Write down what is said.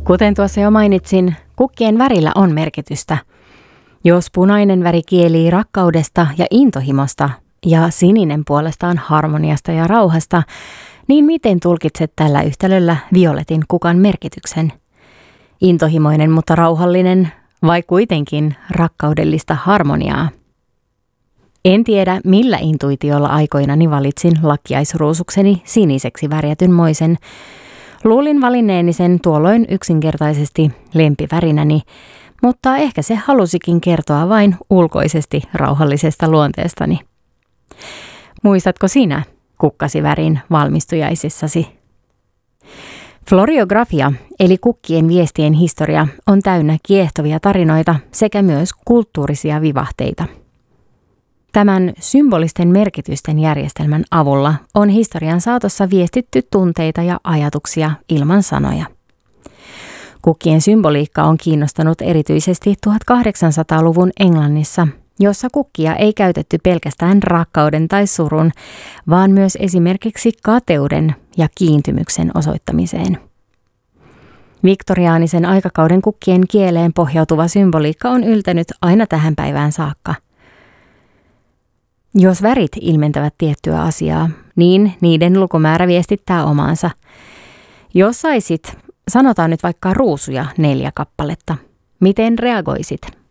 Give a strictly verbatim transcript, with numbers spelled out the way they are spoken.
Kuten tuossa jo mainitsin, kukkien värillä on merkitystä. Jos punainen väri kielii rakkaudesta ja intohimosta ja sininen puolestaan harmoniasta ja rauhasta, niin miten tulkitset tällä yhtälöllä violetin kukan merkityksen? Intohimoinen, mutta rauhallinen vai kuitenkin rakkaudellista harmoniaa? En tiedä, millä intuitiolla aikoinani valitsin lakkiaisruusukseni siniseksi värjätyn moisen. Luulin valinneeni sen tuolloin yksinkertaisesti lempivärinäni, mutta ehkä se halusikin kertoa vain ulkoisesti rauhallisesta luonteestani. Muistatko sinä kukkasi värin valmistujaisissasi? Floriografia, eli kukkien viestien historia, on täynnä kiehtovia tarinoita sekä myös kulttuurisia vivahteita. Tämän symbolisten merkitysten järjestelmän avulla on historian saatossa viestitty tunteita ja ajatuksia ilman sanoja. Kukkien symboliikka on kiinnostanut erityisesti tuhatkahdeksansataaluvun Englannissa, jossa kukkia ei käytetty pelkästään rakkauden tai surun, vaan myös esimerkiksi kateuden ja kiintymyksen osoittamiseen. Viktoriaanisen aikakauden kukkien kieleen pohjautuva symboliikka on yltänyt aina tähän päivään saakka. Jos värit ilmentävät tiettyä asiaa, niin niiden lukumäärä viestittää omaansa. Jos saisit, sanotaan nyt vaikka ruusuja neljä kappaletta, miten reagoisit?